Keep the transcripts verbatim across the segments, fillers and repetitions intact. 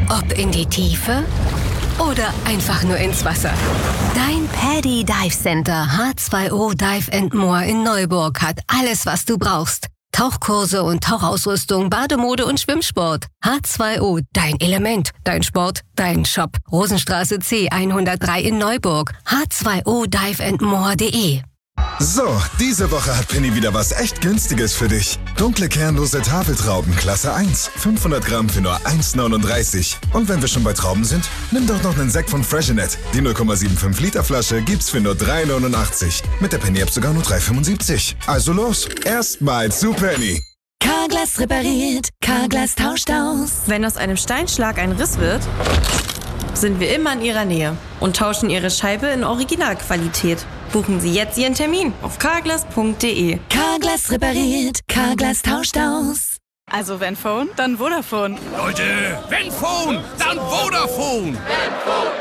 Ob in die Tiefe oder einfach nur ins Wasser. Dein Paddy Dive Center H zwei O Dive and More in Neuburg hat alles, was du brauchst. Tauchkurse und Tauchausrüstung, Bademode und Schwimmsport. H zwei O, dein Element, dein Sport, dein Shop. Rosenstraße C hundertdrei in Neuburg. H zwei O dive and more punkt de. So, diese Woche hat Penny wieder was echt Günstiges für dich. Dunkle kernlose Tafeltrauben Klasse eins. fünfhundert Gramm für nur eins neununddreißig. Und wenn wir schon bei Trauben sind, nimm doch noch einen Sekt von Freshenet. Die null Komma fünfundsiebzig Liter Flasche gibt's für nur drei neunundachtzig. Mit der Penny App sogar nur drei fünfundsiebzig. Also los, erstmal zu Penny. Carglass repariert, Carglass tauscht aus. Wenn aus einem Steinschlag ein Riss wird, sind wir immer in Ihrer Nähe und tauschen Ihre Scheibe in Originalqualität. Buchen Sie jetzt Ihren Termin auf carglass punkt de. Carglass repariert, Carglass tauscht aus. Also wenn Phone, dann Vodafone. Leute, wenn Phone, dann Vodafone. Wenn Phone,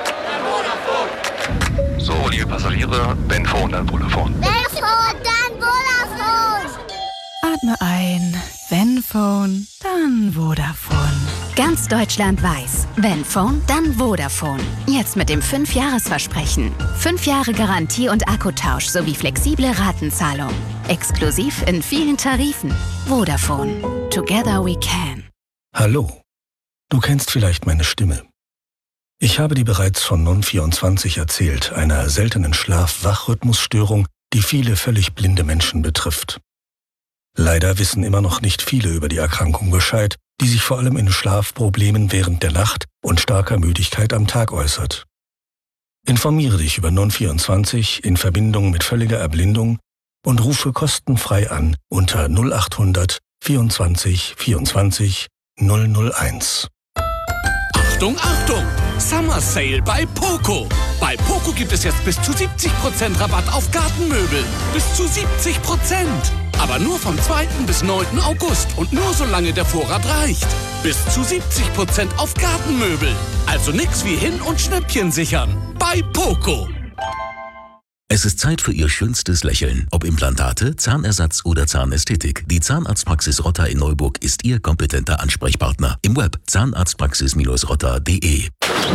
dann Vodafone. So, liebe Passagiere, wenn Phone, dann Vodafone. Wenn Phone, dann Vodafone. Atme ein, wenn Phone, dann Vodafone. Ganz Deutschland weiß, wenn Phone, dann Vodafone. Jetzt mit dem fünf Jahres Versprechen. fünf Jahre Garantie und Akkutausch sowie flexible Ratenzahlung. Exklusiv in vielen Tarifen. Vodafone. Together we can. Hallo. Du kennst vielleicht meine Stimme. Ich habe dir bereits von Non vierundzwanzig erzählt, einer seltenen Schlaf-Wach-Rhythmusstörung, die viele völlig blinde Menschen betrifft. Leider wissen immer noch nicht viele über die Erkrankung Bescheid, die sich vor allem in Schlafproblemen während der Nacht und starker Müdigkeit am Tag äußert. Informiere dich über Non vierundzwanzig in Verbindung mit völliger Erblindung und rufe kostenfrei an unter null acht hundert vierundzwanzig vierundzwanzig null null eins. Achtung, Achtung! Summer Sale bei Poco. Bei Poco gibt es jetzt bis zu siebzig Prozent Rabatt auf Gartenmöbel. Bis zu siebzig Prozent. Aber nur vom zweiten bis neunten August und nur solange der Vorrat reicht. Bis zu siebzig Prozent auf Gartenmöbel. Also nix wie hin und Schnäppchen sichern. Bei Poco. Es ist Zeit für Ihr schönstes Lächeln. Ob Implantate, Zahnersatz oder Zahnästhetik. Die Zahnarztpraxis Rotter in Neuburg ist Ihr kompetenter Ansprechpartner. Im Web zahnarztpraxis rotter punkt de.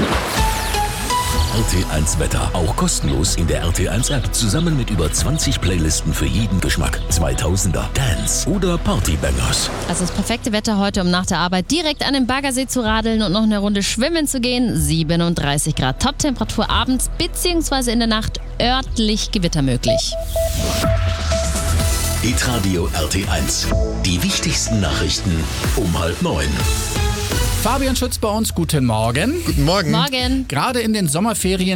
R T eins Wetter. Auch kostenlos in der R T eins App. Zusammen mit über zwanzig Playlisten für jeden Geschmack. zweitausender, Dance oder Partybangers. Also das perfekte Wetter heute, um nach der Arbeit direkt an den Baggersee zu radeln und noch eine Runde schwimmen zu gehen. siebenunddreißig Grad. Top-Temperatur abends bzw. in der Nacht. Örtlich Gewitter möglich. Hitradio R T eins. Die wichtigsten Nachrichten um halb neun. Fabian Schütz bei uns, guten Morgen. Guten Morgen. Morgen. Gerade in den Sommerferien